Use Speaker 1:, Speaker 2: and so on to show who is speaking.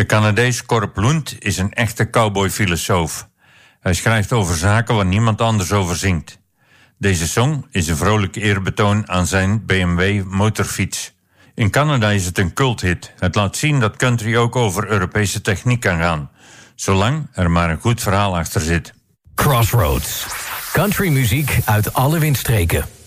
Speaker 1: De Canadees Corp Lund is een echte cowboy-filosoof. Hij schrijft over zaken waar niemand anders over zingt. Deze song is een vrolijk eerbetoon aan zijn BMW motorfiets. In Canada is het een culthit. Het laat zien dat country ook over Europese techniek kan gaan, zolang er maar een goed verhaal achter zit.
Speaker 2: Crossroads. Countrymuziek uit alle windstreken.